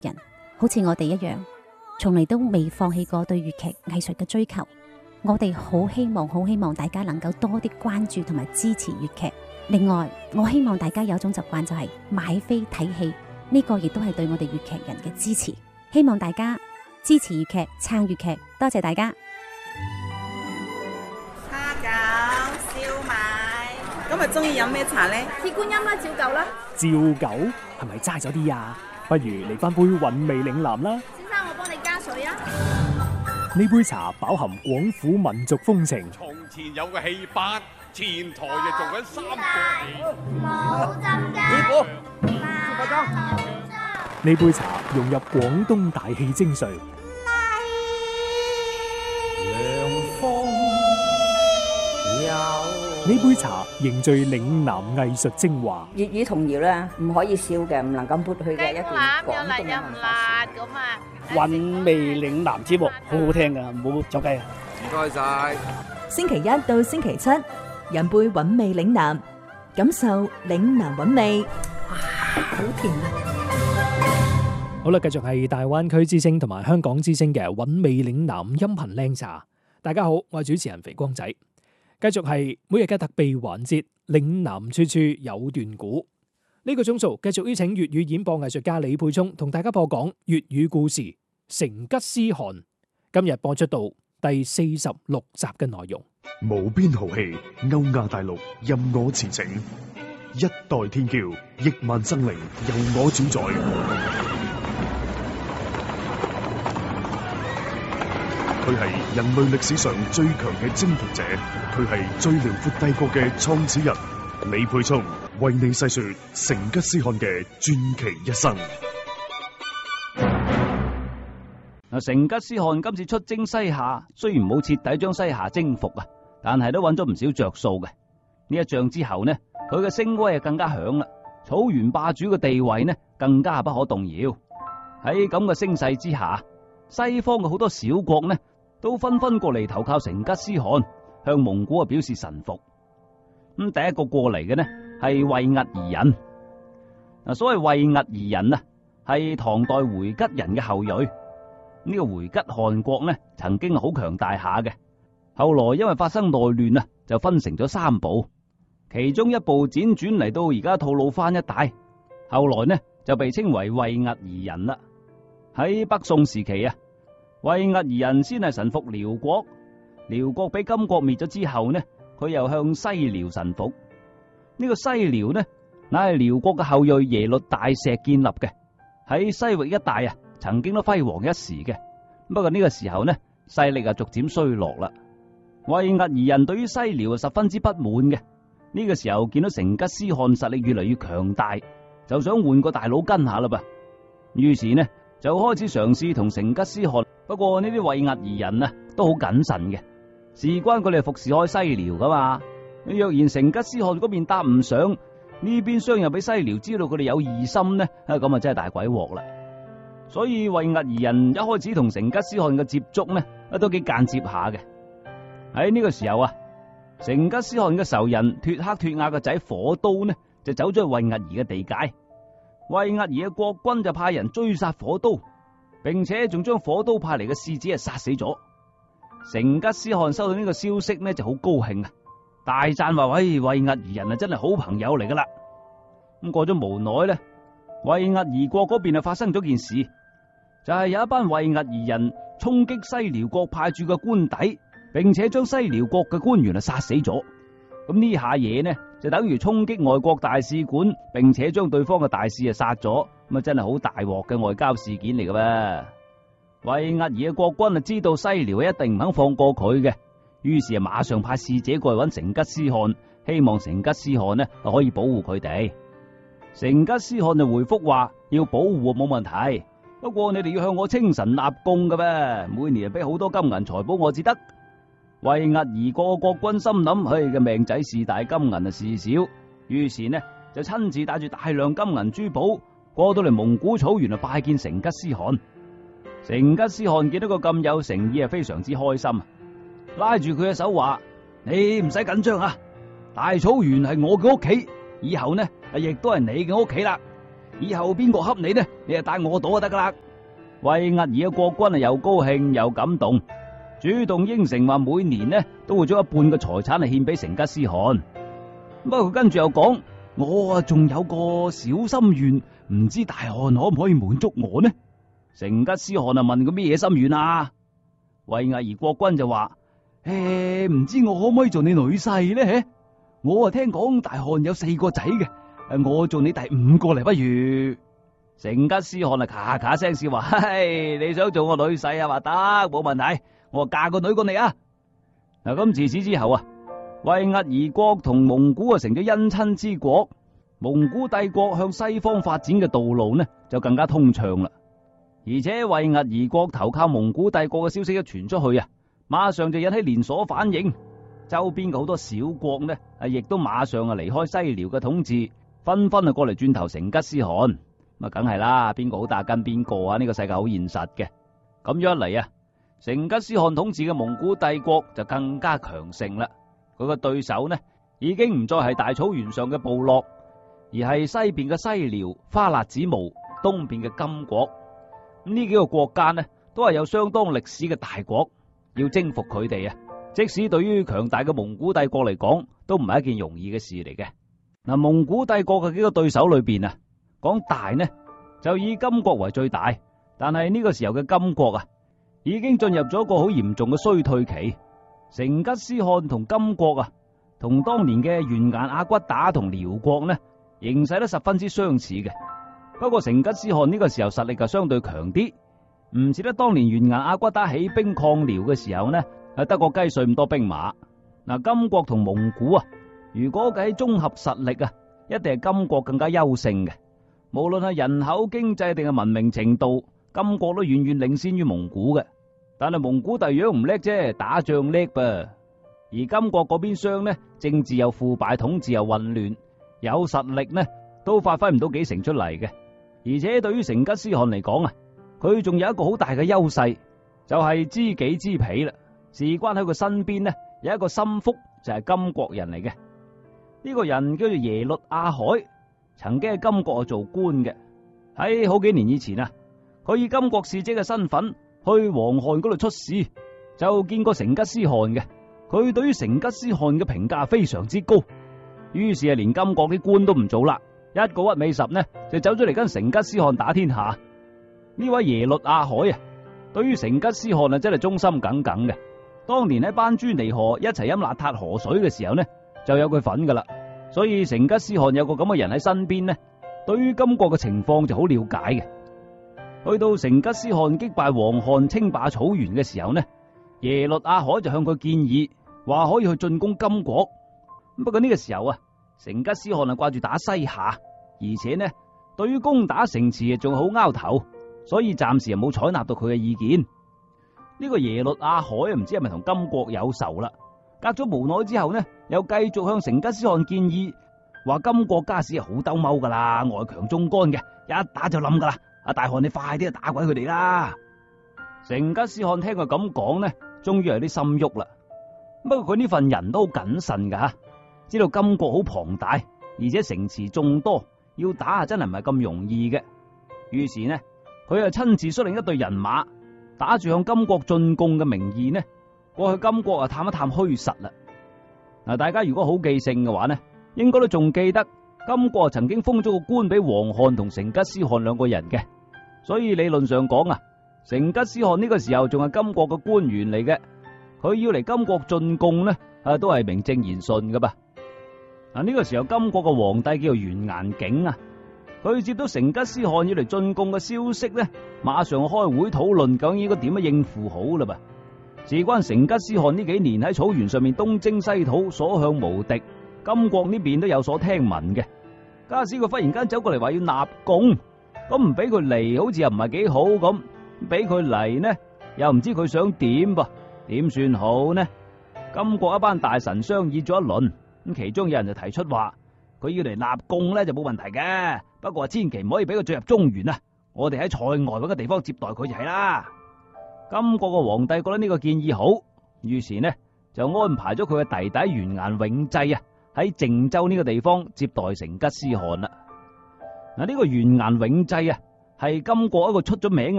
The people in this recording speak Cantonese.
人好似我哋一樣，從嚟都未放棄過對粵劇藝術嘅追求。我哋好希望大家能夠多啲關注同埋支持粵劇。另外，我希望大家有種習慣就係買飛睇戲，呢個亦都係對我哋粵劇人嘅支持。希望大家支持粵劇，撐粵劇，多謝大家。 蝦餃、燒賣，今日中意飲咩茶呢？ 鐵觀音啦，照舊啦。 照舊係咪齋咗啲啊？不如嚟翻杯韻味嶺南啦。 先生，我幫你加水啊。 呢杯茶飽含廣府民族風情。 從前有個戲班，前台就做緊三個戲。 冇浸㗎。 師傅， 呢杯茶融入廣東大戲精髓。呢杯茶凝聚嶺南藝術精華。 粵語童謠咧，唔可以少嘅，唔能夠抹去嘅一段廣東嘅文化。 韻味嶺南節目好好聽噶，唔好走雞啊！ 唔該晒。 星期一到星期七，飲杯韻味嶺南，感受嶺南韻味。哇，好甜啊！ 好啦，繼續係大灣區之聲同埋香港之聲嘅韻味嶺南音頻靚茶。大家好，我係主持人肥光仔。繼續係每日嘅特備環節，嶺南處處有段古。呢個鐘數繼續邀請粵語演播藝術家李沛聰同大家播講粵語故事《成吉思汗》。今日播出到第46集嘅內容。 無邊豪氣，歐亞大陸任我馳騁，一代天驕，億萬生靈由我主宰。佢係人類歷史上最強嘅征服者，佢係最遼闊帝國嘅創始人。李沛聰為你細說成吉思汗嘅傳奇一生。 成吉思汗今次出征西夏，雖然冇徹底將西夏征服啊，但係都揾咗唔少着數嘅。呢一仗之後呢，佢嘅聲威更加響啦，草原霸主嘅地位呢更加不可動搖。喺咁嘅聲勢之下，西方嘅好多小國呢都紛紛過嚟投靠成吉思汗，向蒙古表示臣服。咁第一個過嚟嘅呢係衛靄夷人。所謂衛靄夷人啊，係唐代回吉人嘅後裔。呢個回吉汗國呢曾經好強大下嘅，後來因為發生內亂啊，就分成咗三部，其中一部輾轉嚟到而家吐魯番一帶，後來呢就被稱為衛靄夷人啦。喺北宋時期啊，衛靄夷人先係臣服遼國，遼國俾金國滅咗之後呢，佢又向西遼臣服。呢個西遼呢，乃係遼國嘅後裔耶律大石建立嘅，喺西域一帶啊，曾經都輝煌一時嘅。不過呢個時候呢，勢力啊逐漸衰落啦。衛靄夷人對於西遼十分之不滿嘅，呢個時候見到成吉思汗實力越嚟越強大，就想換個大佬跟下啦噃。於是呢就開始嘗試同成吉思汗。不過呢啲衛靄夷人啊都好謹慎嘅，事關佢哋服侍開西遼噶嘛。若然成吉思汗嗰邊搭唔上，呢邊廂又俾西遼知道佢哋有異心呢，咁啊真係大鬼鑊啦。所以衛靄夷人一開始同成吉思汗嘅接觸呢，都幾間接下嘅。喺呢個時候啊，成吉思汗嘅仇人脫克脫亞嘅仔火都呢，就走咗去衛靄夷嘅地界。衛靄夷嘅國君就派人追殺火都，並且仲將火都派嚟嘅使者殺死咗。成吉思汗收到呢個消息呢，就好高興啊，大讚話：喂，衛靄夷人啊，真係好朋友嚟噶啦。咁過咗無耐呢，衛靄夷國嗰邊啊發生咗件事，就係有一班衛靄夷人衝擊西遼國派駐嘅官邸，並且將西遼國嘅官員啊殺死咗。咁呢下嘢呢，就等於衝擊外國大使館，並且將對方嘅大使啊殺咗。咁啊真係好大鑊嘅外交事件嚟嘅噃。衛靄夷嘅國君啊知道西遼一定唔肯放過佢嘅，於是啊馬上派使者過嚟揾成吉思汗，希望成吉思汗呢可以保護佢哋。成吉思汗就回覆話：要保護冇問題，不過你哋要向我稱臣納貢嘅咩？每年俾好多金銀財寶我至得。衛靄夷個國君心諗：唉，嘅命仔事大，金銀啊事少。於是呢就親自帶住大量金銀珠寶過到嚟蒙古草原啊拜見成吉思汗。成吉思汗見到個咁有誠意啊，非常之開心，拉住佢嘅手話：你唔使緊張啊，大草原係我嘅屋企，以後呢亦都係你嘅屋企啦。 以後邊個恰你呢，你就帶我到就得噶啦。衛壓兒嘅國君又高興又感動，主動應承話每年呢都會將一半嘅財產獻俾成吉思汗。不過佢跟住又講，我仲有個小心願，唔知大汗可唔可以滿足我呢？成吉思汗問佢咩嘢心願啊？衛壓兒國君就話：唔知我可唔可以做你女婿呢？我聽講大汗有4個仔嘅，我做你第5個嚟不如？成吉思汗咔咔聲笑話：嘿，你想做我女婿啊？話得，冇問題，我嫁個女過你啊！嗱，咁自此之後啊，衛壓兒國同蒙古成咗姻親之國，蒙古帝國向西方發展嘅道路呢就更加通暢啦。而且衛壓兒國投靠蒙古帝國嘅消息一傳出去啊，馬上就引起連鎖反應，周邊嘅好多小國呢亦都馬上離開西遼嘅統治，紛紛過嚟轉投成吉思汗。咁梗係啦，邊個好打跟邊個啊？呢個世界好現實嘅。咁樣一嚟啊，成吉思汗統治嘅蒙古帝國就更加強盛啦。佢嘅對手呢已經唔再係大草原上嘅部落，而係西邊嘅西遼、花剌子模、東邊嘅金國。呢幾個國家呢都係有相當歷史嘅大國，要征服佢哋啊，即使對於強大嘅蒙古帝國嚟講，都唔係一件容易嘅事嚟嘅。嗱，蒙古帝國嘅幾個對手裏邊啊，講大呢就以金國為最大，但係呢個時候嘅金國啊已經進入咗一個好嚴重嘅衰退期。成吉思汗同金國啊，同當年嘅完顏阿骨打同遼國呢，形勢都十分之相似嘅。不過成吉思汗呢個時候實力就相對強啲，唔似得當年完顏阿骨打起兵抗遼嘅時候呢，得個雞碎咁多兵馬。嗱，金國同蒙古啊，如果計綜合實力啊，一定係金國更加優勝嘅。無論係人口、經濟定係文明程度，金國都遠遠領先於蒙古嘅。但係蒙古第樣唔叻啫，打仗叻噃。而金國嗰邊廂呢，政治又腐敗，統治又混亂，有實力呢都發揮唔到幾成出嚟嘅。而且對於成吉思汗嚟講啊，佢仲有一個好大嘅優勢，就係知己知彼啦。事關喺佢身邊呢，有一個心腹就係金國人嚟嘅。呢個人叫做耶律阿海，曾經喺金國做官嘅。喺好幾年以前啊，佢以金國使者嘅身份去黃汗嗰度出使，就見過成吉思汗嘅。佢對於成吉思汗嘅評價非常之高，於是連金國啲官都唔做啦，一個屈尾十呢就走咗嚟跟成吉思汗打天下。呢位耶律阿海啊，對於成吉思汗真係忠心耿耿嘅。當年喺班朱尼河一齊飲邋遢河水嘅時候呢，就有佢份噶啦。所以成吉思汗有個咁嘅人喺身邊呢，對於金國嘅情況就好了解嘅。去到成吉思汗擊敗黃汗稱霸草原嘅時候呢，耶律阿海就向佢建議話可以去進攻金國。不過呢個時候啊，成吉思汗掛住打西夏，而且呢對於攻打城池仲好拗頭，所以暫時冇採納到佢嘅意見。呢個耶律阿海唔知係咪同金國有仇啦？隔咗無耐之後呢，又繼續向成吉思汗建議話金國家史係好兜踎噶啦，外強中乾嘅，一打就冧噶啦。阿大汗你快啲打鬼佢哋啦！成吉思汗聽佢咁講呢，終於有啲心喐啦。不過佢呢份人都好謹慎噶吓，知道金國好龐大，而且城池眾多，要打真係唔係咁容易嘅。於是呢，佢又親自率領一隊人馬，打住向金國進貢嘅名義呢，過去金國探一探虛實啦。嗱，大家如果好記性嘅話呢，應該都仲記得金國曾經封咗個官俾黃汗同成吉思汗兩個人嘅，所以理論上講啊，成吉思汗呢個時候仲係金國嘅官員嚟嘅，佢要嚟金國進貢呢，都係名正言順噶噃。嗱，呢個時候金國嘅皇帝叫做完顏景啊，佢接到成吉思汗要嚟進貢嘅消息呢，馬上開會討論究竟應該點樣應付好啦噃。事關成吉思汗呢幾年喺草原上面東征西討，所向無敵，金國呢邊都有所聽聞嘅。假使佢忽然間走過嚟話要納貢，咁唔俾佢嚟，好似又唔係幾好咁；俾佢嚟呢，又唔知佢想點噃？點算好呢？金國一班大臣商議咗一輪，咁其中有人就提出話，佢要嚟納貢呢就冇問題嘅，不過千祈唔可以俾佢進入中原啊！我哋喺塞外搵個地方接待佢就係啦。金國嘅皇帝覺得呢個建議好，於是呢就安排咗佢嘅弟弟完顏永濟啊喺靖州呢個地方接待成吉思汗啦。 嗱，呢個完顏永濟啊，係金國一個出咗名嘅